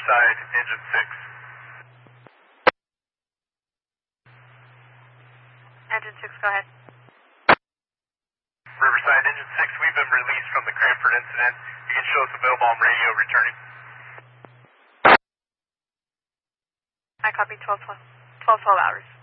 Riverside, engine 6. Engine 6, go ahead. Riverside, engine 6, we've been released from the Cranford incident. You can show us a Bell Bomb radio returning. I copy 12 hours.